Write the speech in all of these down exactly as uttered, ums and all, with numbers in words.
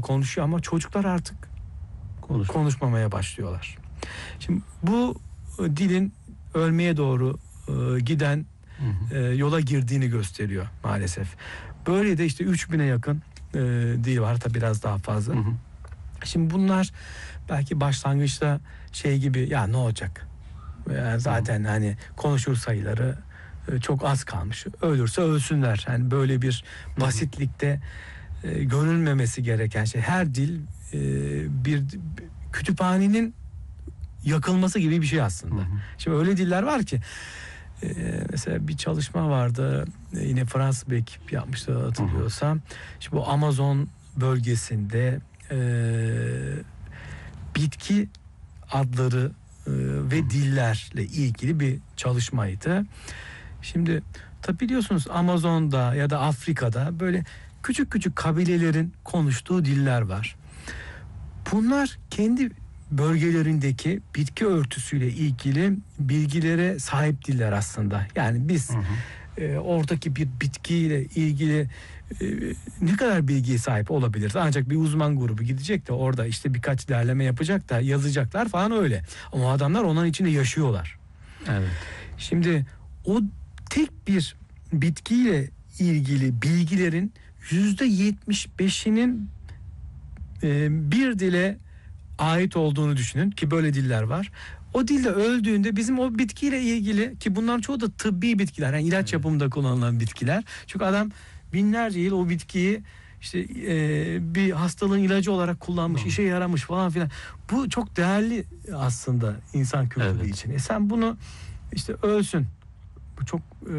konuşuyor ama çocuklar artık Konuş. konuşmamaya başlıyorlar. Şimdi bu dilin ölmeye doğru e, giden hı hı. E, yola girdiğini gösteriyor maalesef. Böyle de işte üç bine yakın e, dil var, tabi biraz daha fazla. Hı hı. Şimdi bunlar belki başlangıçta şey gibi, ya ne olacak? Yani zaten hı. hani konuşur sayıları e, çok az kalmış. Ölürse ölsünler. Yani böyle bir basitlikte e, görülmemesi gereken şey. Her dil e, bir kütüphanenin yakılması gibi bir şey aslında. Hı hı. Şimdi öyle diller var ki e, mesela bir çalışma vardı, e, yine Fransız bir ekip yapmıştı hatırlıyorsam. Hı hı. Şimdi bu Amazon bölgesinde e, bitki adları e, ve hı hı. dillerle ilgili bir çalışmaydı. Şimdi tabi biliyorsunuz Amazon'da ya da Afrika'da böyle küçük küçük kabilelerin konuştuğu diller var. Bunlar kendi bölgelerindeki bitki örtüsüyle ilgili bilgilere sahip diller aslında. Yani biz hı hı. E, oradaki bir bitkiyle ilgili e, ne kadar bilgiye sahip olabiliriz? Ancak bir uzman grubu gidecek de orada işte birkaç derleme yapacak da yazacaklar falan öyle. Ama adamlar onun içinde yaşıyorlar. Evet. Şimdi o tek bir bitkiyle ilgili bilgilerin yüzde yetmiş beşinin e, bir dile ait olduğunu düşünün ki böyle diller var. O dilde öldüğünde bizim o bitkiyle ilgili, ki bunların çoğu da tıbbi bitkiler, yani ilaç evet. yapımında kullanılan bitkiler. Çünkü adam binlerce yıl o bitkiyi işte e, bir hastalığın ilacı olarak kullanmış, tamam. işe yaramış falan filan. Bu çok değerli aslında insan kültürü evet. için. E sen bunu işte ölsün. Bu çok e,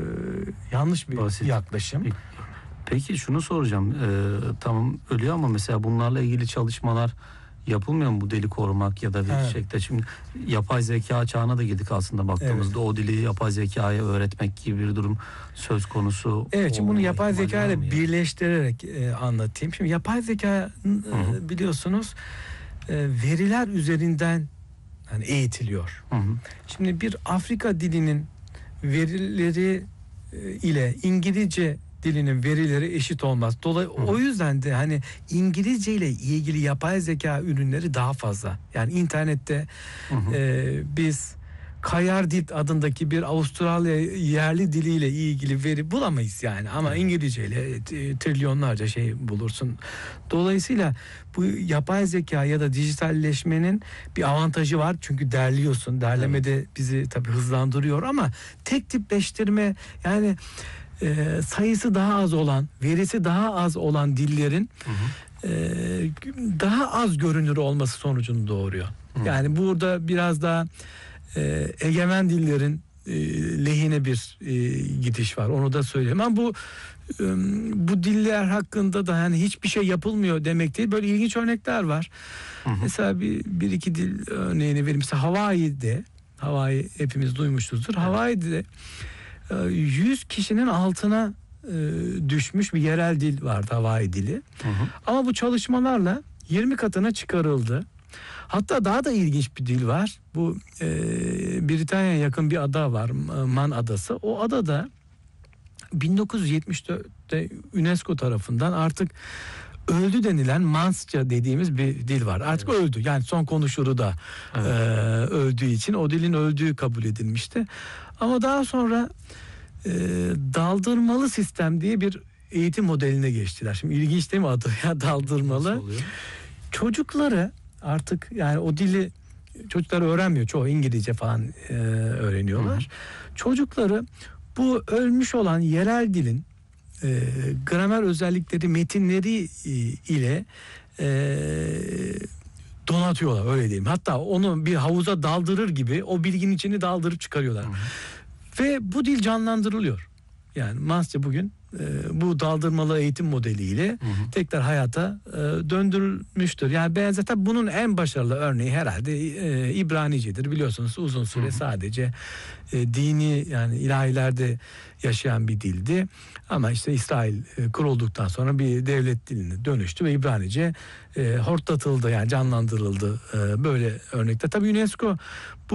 yanlış bir Basit. yaklaşım. Peki şunu soracağım. Ee, tamam ölüyor ama mesela bunlarla ilgili çalışmalar yapılmıyor mu, bu dili korumak ya da bir evet. şekilde? Şimdi yapay zeka çağına da girdik aslında baktığımızda. Evet. O dili yapay zekaya öğretmek gibi bir durum söz konusu. Evet, şimdi bunu yapay zeka ile birleştirerek e, anlatayım. Şimdi yapay zeka e, biliyorsunuz e, veriler üzerinden yani eğitiliyor. Hı hı. Şimdi bir Afrika dilinin verileri e, ile İngilizce dilinin verileri eşit olmaz. Dolayısıyla o yüzden de hani İngilizce ile ilgili yapay zeka ürünleri daha fazla. Yani internette hı hı. E, biz Kayardit adındaki bir Avustralya yerli diliyle ilgili veri bulamayız yani. Ama evet. İngilizce ile e, trilyonlarca şey bulursun. Dolayısıyla bu yapay zeka ya da dijitalleşmenin bir avantajı var. Çünkü derliyorsun. Derlemede evet. bizi tabii hızlandırıyor ama tek tipleştirme, yani e, sayısı daha az olan, verisi daha az olan dillerin hı hı. E, daha az görünür olması sonucunu doğuruyor. Hı. Yani burada biraz daha e, egemen dillerin e, lehine bir e, gidiş var. Onu da söyleyeyim. Ama bu e, bu diller hakkında da hani hiçbir şey yapılmıyor demek değil. Böyle ilginç örnekler var. Hı hı. Mesela bir, bir iki dil örneğini vereyim. Mesela Hawaii'de, Hawaii hepimiz duymuşuzdur. Evet. Hawaii'de yüz kişinin altına e, düşmüş bir yerel dil vardı, Hawaii dili. Hı hı. Ama bu çalışmalarla yirmi katına çıkarıldı. Hatta daha da ilginç bir dil var. Bu e, Britanya'ya yakın bir ada var, Man Adası. O adada bin dokuz yüz yetmiş dörtte UNESCO tarafından artık öldü denilen Mansça dediğimiz bir dil var. Artık evet. öldü. Yani son konuşuru da evet. e, öldüğü için o dilin öldüğü kabul edilmişti. Ama daha sonra e, daldırmalı sistem diye bir eğitim modeline geçtiler. Şimdi ilginç değil mi adı ya, daldırmalı? Çocukları artık yani o dili çocuklar öğrenmiyor. Çoğu İngilizce falan e, öğreniyorlar. Hı-hı. Çocukları bu ölmüş olan yerel dilin e, gramer özellikleri, metinleri e, ile e, donatıyorlar, öyle diyeyim. Hatta onu bir havuza daldırır gibi o bilginin içini daldırıp çıkarıyorlar. Hı-hı. Ve bu dil canlandırılıyor. Yani Mansça bugün e, bu daldırmalı eğitim modeliyle hı hı. tekrar hayata e, döndürülmüştür. Yani ben zaten bunun en başarılı örneği herhalde e, İbranice'dir. Biliyorsunuz uzun süre hı hı. sadece e, dini, yani ilahilerde yaşayan bir dildi. Ama işte İsrail e, kurulduktan sonra bir devlet diline dönüştü ve İbranice e, hortlatıldı, yani canlandırıldı. E, böyle örnekte. Tabii UNESCO bu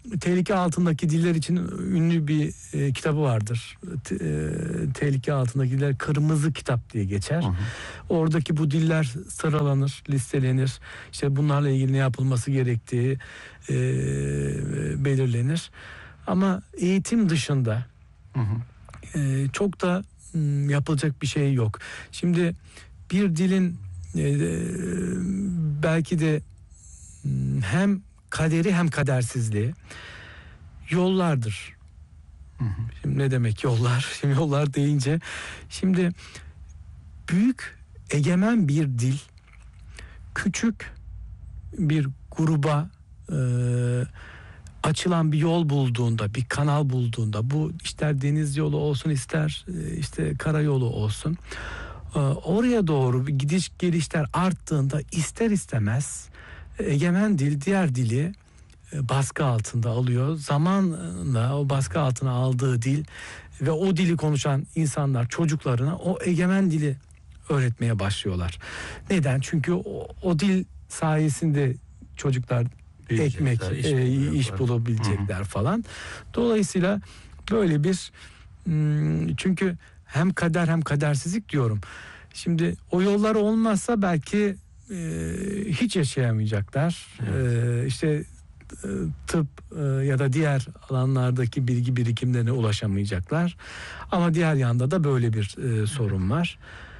tehlike altındaki diller için ünlü bir e, kitabı vardır. Te, e, tehlike altındaki diller Kırmızı Kitap diye geçer. Hı hı. Oradaki bu diller sıralanır, listelenir. İşte bunlarla ilgili ne yapılması gerektiği e, belirlenir. Ama eğitim dışında hı hı. E, çok da m, yapılacak bir şey yok. Şimdi bir dilin e, belki de m, hem kaderi hem kadersizliği yollardır. Hı hı. Şimdi ne demek yollar? Şimdi yollar deyince şimdi büyük egemen bir dil küçük bir gruba e, açılan bir yol bulduğunda, bir kanal bulduğunda, bu ister deniz yolu olsun ister e, işte karayolu olsun, e, oraya doğru bir gidiş gelişler arttığında ister istemez egemen dil diğer dili baskı altında alıyor. Zamanla o baskı altına aldığı dil ve o dili konuşan insanlar çocuklarına o egemen dili öğretmeye başlıyorlar. Neden? Çünkü o, o dil sayesinde çocuklar ekmek, iş, e, iş bulabilecekler Hı-hı. falan. Dolayısıyla böyle bir çünkü hem kader hem kadersizlik diyorum. Şimdi o yollar olmazsa belki e, hiç yaşayamayacaklar. E, işte tıp ya da diğer alanlardaki bilgi birikimlerine ulaşamayacaklar. Ama diğer yanda da böyle bir e, sorun var.